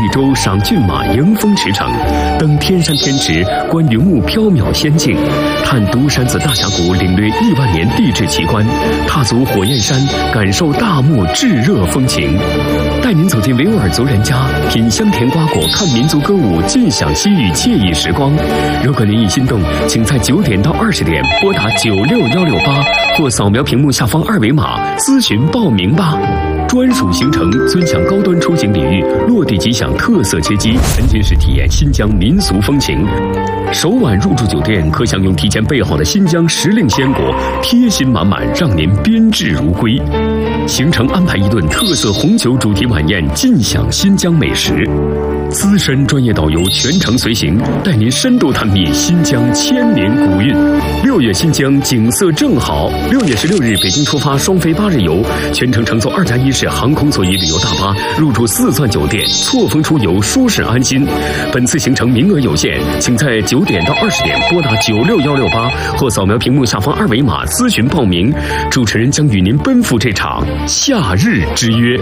一舟赏骏马，迎风驰骋，登天山天池，观云雾缥缈仙境，探独山子大峡谷，领略亿万年地质奇观，踏足火焰山，感受大漠炙热风情。带您走进维吾尔族人家，品香甜瓜果，看民族歌舞，尽享西域惬意时光。如果您已心动，请在9点到20点拨打96168，或扫描屏幕下方2维码咨询报名吧。专属行程，尊享高端出行礼遇，落地即享特色接机，沉浸式体验新疆民俗风情。首晚入住酒店可享用提前备好的新疆时令鲜果，贴心满满，让您宾至如归。行程安排一顿特色红酒主题晚宴，尽享新疆美食。资深专业导游全程随行，带您深度探秘新疆千年古韵。6月新疆景色正好，6月16日北京出发双飞8日游，全程乘坐2+1式航空座椅旅游大巴，入住4钻酒店，错峰出游，舒适安心。本次行程名额有限，请在9点到20点拨打96168，或扫描屏幕下方2维码咨询报名。主持人将与您奔赴这场夏日之约。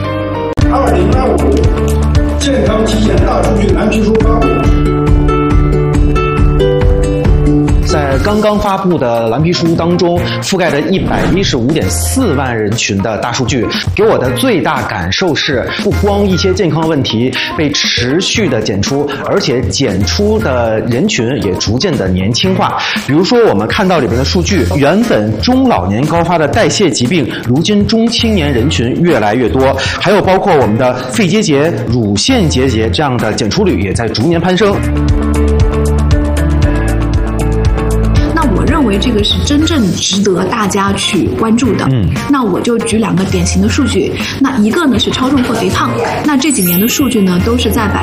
2035健康体检大数据蓝皮书发布。 在刚刚发布的蓝皮书当中，覆盖着115.4万人群的大数据，给我的最大感受是，不光一些健康问题被持续的检出，而且检出的人群也逐渐的年轻化。比如说，我们看到里边的数据，原本中老年高发的代谢疾病，如今中青年人群越来越多，还有包括我们的肺结节、乳腺结节这样的检出率也在逐年攀升。 认为这个是真正值得大家去关注的。那我就举2个典型的数据。那一个呢是超重或肥胖，那这几年的数据呢都是在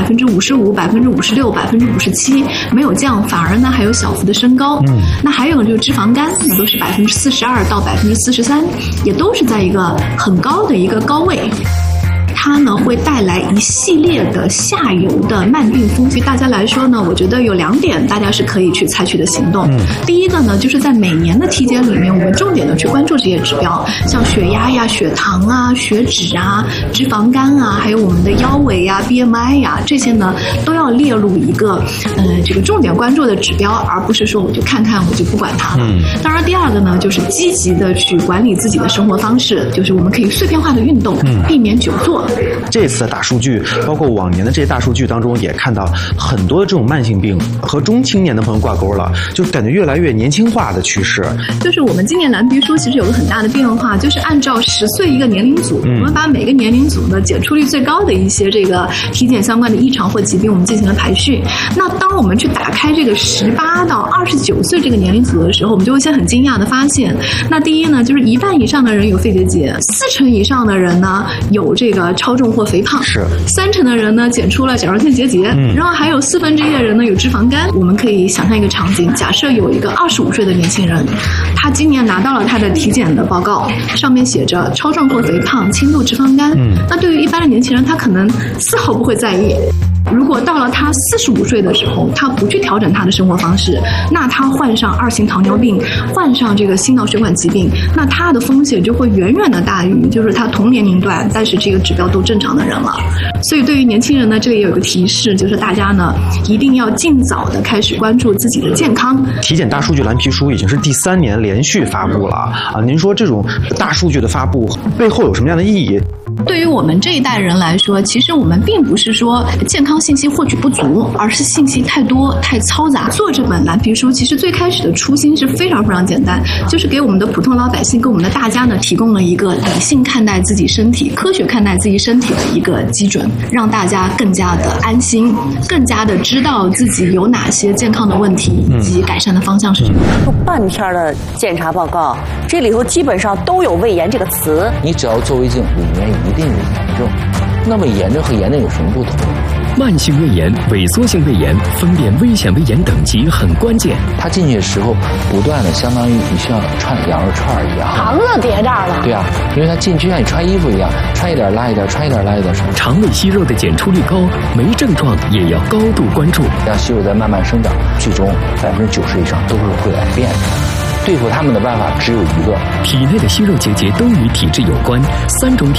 55%、56%、57%，没有降，反而呢还有小幅的升高。那还有就是脂肪肝，那都是42%到43%，也都是在一个很高的一个高位。它呢会带来一系列的下游的慢病风对大家来说呢，我觉得有2点大家是可以去采取的行动。第一个呢，就是在每年的体检里面，我们重点的去关注这些指标，像血压呀、血糖啊、血脂啊、脂肪肝啊，还有我们的腰围呀、BMI 呀，这些呢都要列入一个这个重点关注的指标，而不是说我就看看我就不管它了。当然，第2个呢，就是积极的去管理自己的生活方式，就是我们可以碎片化的运动，避免久坐。 这次的大数据，包括往年的这些大数据当中，也看到很多的这种慢性病和中青年的朋友挂钩了，就感觉越来越年轻化的趋势。就是我们今年蓝皮书其实有个很大的变化，就是按照10岁一个年龄组，我们把每个年龄组呢检出率最高的一些这个体检相关的异常或疾病，我们进行了排序。那当我们去打开这个18到29岁这个年龄组的时候，我们就会先很惊讶的发现，那第一呢，就是1半以上的人有肺结节，40%以上的人呢有这个超重或肥胖，是30%的人呢检出了甲状腺结节，然后还有1/4的人呢有脂肪肝。我们可以想象一个场景，假设有一个25岁的年轻人，他今年拿到了他的体检的报告，上面写着超重或肥胖、轻度脂肪肝。那对于一般的年轻人，他可能丝毫不会在意。如果到了他45岁的时候，他不去调整他的生活方式，那他患上2型糖尿病，患上这个心脑血管疾病，那他的风险就会远远的大于就是他同年龄段但是这个指标都正常的人了。所以对于年轻人呢，这里有一个提示，就是大家呢一定要尽早的开始关注自己的健康。体检大数据蓝皮书已经是第3年连续发布了啊！您说这种大数据的发布背后有什么样的意义？对于我们这一代人来说，其实我们并不是说健康信息获取不足，而是信息太多太嘈杂。做这本蓝皮书其实最开始的初心是非常非常简单，就是给我们的普通老百姓跟我们的大家呢提供了一个理性看待自己身体、科学看待自己身体的一个基准，让大家更加的安心，更加的知道自己有哪些健康的问题以及改善的方向是什么。 半篇的检查报告，这里头基本上都有胃炎这个词。你只要做胃镜，里面一定有炎症。那么炎症和炎症有什么不同？ 慢性胃炎、萎缩性胃炎，分辨危险胃炎等级很关键。 它进去的时候，不断的相当于你像串羊肉串一样， 肠子叠这儿了。 对啊，因为它进去像你穿衣服一样，穿一点拉一点，穿一点拉一点。 肠胃息肉的检出率高，没症状也要高度关注。 让息肉在慢慢生长，最终90%以上都是会来变的。对付它们的办法只有一个， 体内的息肉结节都与体质有关，3种